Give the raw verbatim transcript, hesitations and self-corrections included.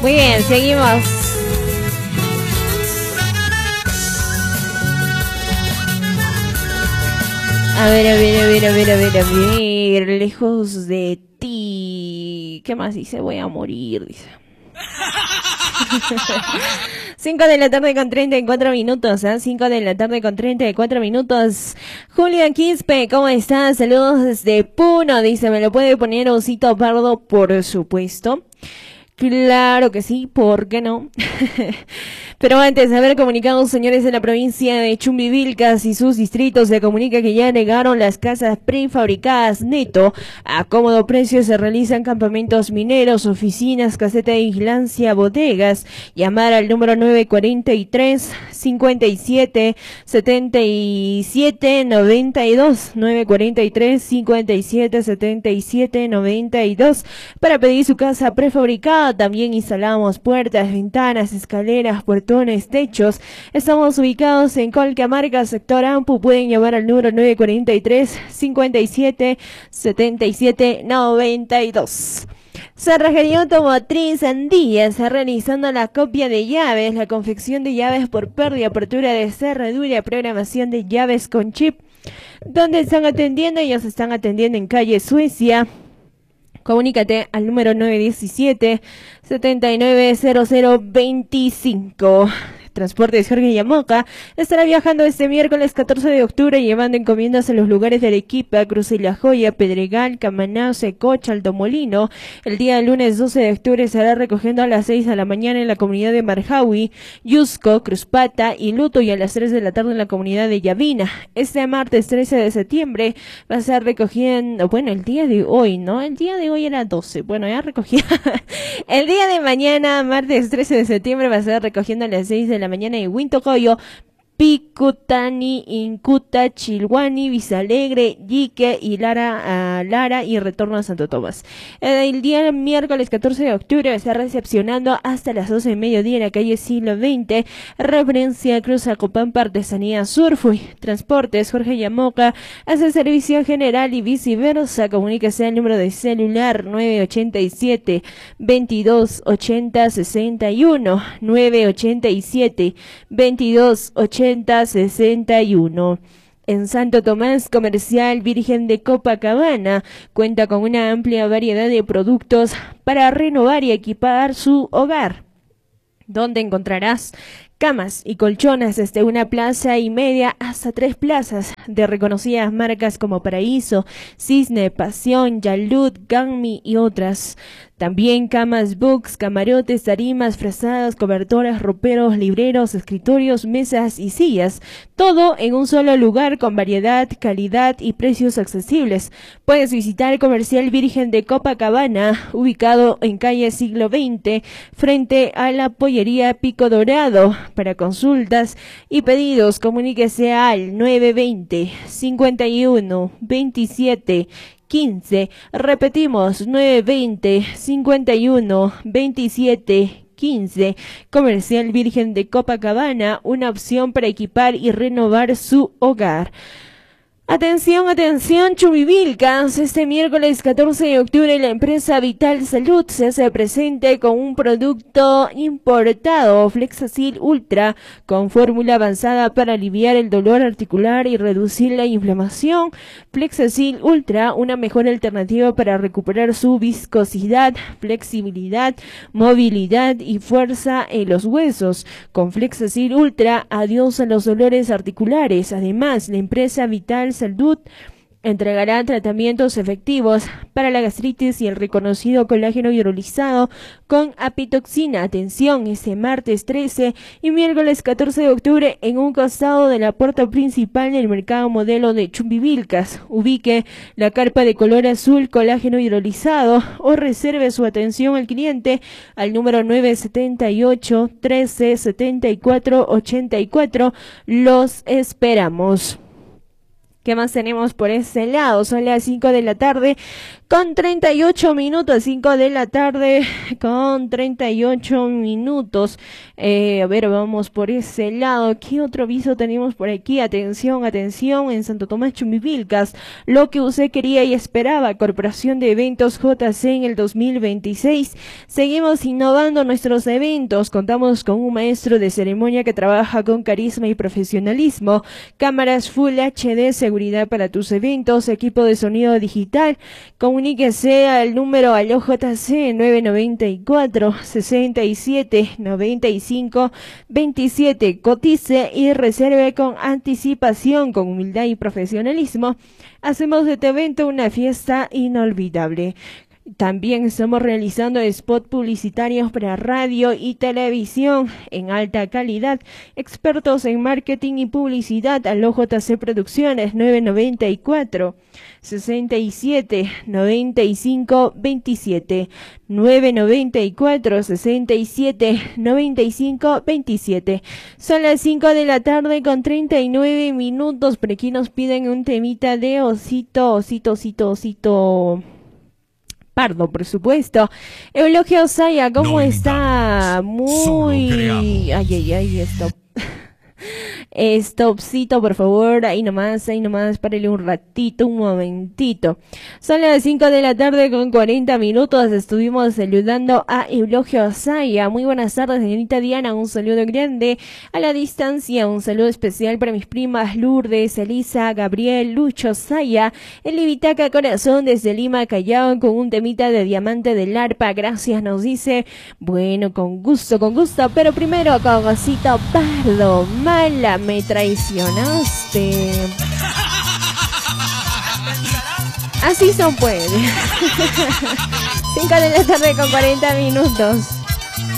Muy bien, seguimos. A ver, a ver, a ver, a ver, a ver, a ver. Lejos de ti. ¿Qué más dice? Voy a morir, dice. cinco de la tarde con treinta y cuatro minutos, ¿eh? cinco de la tarde con treinta y cuatro minutos. Julia Quispe, ¿cómo estás? Saludos desde Puno, dice, ¿me lo puede poner Osito Pardo? Por supuesto. Claro que sí, ¿por qué no? Pero antes de haber comunicado, señores de la provincia de Chumbivilcas y sus distritos, se comunica que ya negaron las casas prefabricadas Neto. A cómodo precio se realizan campamentos mineros, oficinas, caseta de vigilancia, bodegas. Llamar al número nueve cuarenta y tres, cincuenta y siete, setenta y siete, noventa y dos. nueve cuarenta y tres, cincuenta y siete, setenta y siete, noventa y dos. Para pedir su casa prefabricada. También instalamos puertas, ventanas, escaleras, portones, techos. Estamos ubicados en Colcamarca, sector Ampu. Pueden llamar al número nueve cuarenta y tres, cincuenta y siete, setenta y siete, noventa y dos. Cerrajería Automotriz Andía está realizando la copia de llaves, la confección de llaves por pérdida, apertura de cerradura, programación de llaves con chip. ¿Dónde están atendiendo? Ellos están atendiendo en calle Suecia. Comunícate al número nueve diecisiete, setenta y nueve, cero cero veinticinco. Transportes Jorge Yamoca estará viajando este miércoles catorce de octubre llevando encomiendas a los lugares de Arequipa, Cruz y La Joya, Pedregal, Camaná, Secocha, Alto Molino. El día lunes doce de octubre estará recogiendo a las seis de la mañana en la comunidad de Marjawi, Yusco, Cruzpata y Luto, y a las tres de la tarde en la comunidad de Yavina. Este martes trece de septiembre va a estar recogiendo, bueno, el día de hoy, ¿no? El día de hoy era doce, bueno, ya recogí. El día de mañana, martes trece de septiembre, va a estar recogiendo a las seis de la mañana en Huintocoyo, Picutani, Incuta, Chilhuani, Visalegre, Yique y Lara, uh, Lara y retorno a Santo Tomás. El día miércoles catorce de octubre va a estar recepcionando hasta las doce de mediodía en la calle Siglo veinte, referencia Cruz Acopampa, Artesanía Surfui. Transportes Jorge Yamoca hace servicio general y viceversa. Comuníquese al número de celular nueve ochenta y siete, veintidós ochenta, sesenta y uno, nueve ochenta y siete, veintidós ochenta, sesenta y uno. En Santo Tomás, Comercial Virgen de Copacabana cuenta con una amplia variedad de productos para renovar y equipar su hogar, donde encontrarás camas y colchones desde una plaza y media hasta tres plazas de reconocidas marcas como Paraíso, Cisne, Pasión, Yalud, Ganmi y otras. También camas, books, camarotes, tarimas, frazadas, cobertoras, roperos, libreros, escritorios, mesas y sillas. Todo en un solo lugar con variedad, calidad y precios accesibles. Puedes visitar el Comercial Virgen de Copacabana, ubicado en calle Siglo veinte, frente a la pollería Pico Dorado. Para consultas y pedidos, comuníquese al nueve veinte, cincuenta y uno, veintisiete, quince. Repetimos, nueve veinte, cincuenta y uno, veintisiete, quince. Comercial Virgen de Copacabana, una opción para equipar y renovar su hogar. Atención, atención, Chumbivilcas. Este miércoles catorce de octubre la empresa Vital Salud se hace presente con un producto importado, Flexacil Ultra, con fórmula avanzada para aliviar el dolor articular y reducir la inflamación. Flexacil Ultra, una mejor alternativa para recuperar su viscosidad, flexibilidad, movilidad y fuerza en los huesos. Con Flexacil Ultra, adiós a los dolores articulares. Además, la empresa Vital Salud entregará tratamientos efectivos para la gastritis y el reconocido colágeno hidrolizado con apitoxina. Atención, este martes trece y miércoles catorce de octubre en un costado de la puerta principal del mercado modelo de Chumbivilcas. Ubique la carpa de color azul colágeno hidrolizado o reserve su atención al cliente al número nueve setenta y ocho, trece, setenta y cuatro, ochenta y cuatro. Los esperamos. ¿Qué más tenemos por ese lado? Son las cinco de la tarde con treinta y ocho minutos. cinco de la tarde con treinta y ocho minutos. Eh, a ver, vamos por ese lado. ¿Qué otro aviso tenemos por aquí? Atención, atención. En Santo Tomás Chumbivilcas, lo que usted quería y esperaba. Corporación de Eventos J C en el dos mil veintiséis. Seguimos innovando nuestros eventos. Contamos con un maestro de ceremonia que trabaja con carisma y profesionalismo. Cámaras Full H D, seguridad para tus eventos, equipo de sonido digital. Comuníquese al número Aló J C nueve nueve cuatro, sesenta y siete, noventa y cinco, veintisiete. Cotice y reserve con anticipación, con humildad y profesionalismo. Hacemos de tu evento una fiesta inolvidable. También estamos realizando spots publicitarios para radio y televisión en alta calidad. Expertos en marketing y publicidad. Aló J C Producciones nueve nueve cuatro, sesenta y siete, noventa y cinco, veintisiete. nueve nueve cuatro, sesenta y siete, noventa y cinco, veintisiete. Son las cinco de la tarde con treinta y nueve minutos. Por aquí nos piden un temita de Osito, Osito, Osito, Osito Pardo, por supuesto. Eulogio Saya, ¿cómo no está? Muy... Ay, ay, ay, esto. Stopcito, por favor, ahí nomás, ahí nomás, párele un ratito, un momentito. Son las cinco de la tarde con cuarenta minutos, estuvimos saludando a Eulogio Saya. Muy buenas tardes, señorita Diana, un saludo grande a la distancia, un saludo especial para mis primas Lourdes, Elisa, Gabriel, Lucho Saya, el Ibitaca Corazón desde Lima, Callao, con un temita de Diamante del Arpa. Gracias, nos dice. Bueno, con gusto, con gusto, pero primero con Osito Pardo. Mala, me traicionaste. Así son, puede. cinco de la tarde con cuarenta minutos.